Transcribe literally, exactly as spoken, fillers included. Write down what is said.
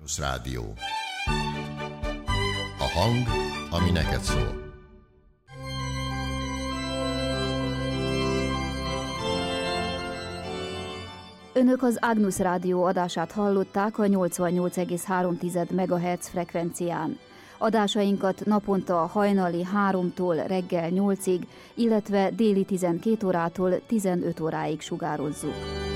Agnus Rádió. A hang, ami neked szól. Önök az Agnus Rádió adását hallották a nyolcvannyolc egész három megahertz frekvencián. Adásainkat naponta hajnali háromtól reggel nyolcig, illetve déli tizenkét órától tizenöt óráig sugározzuk.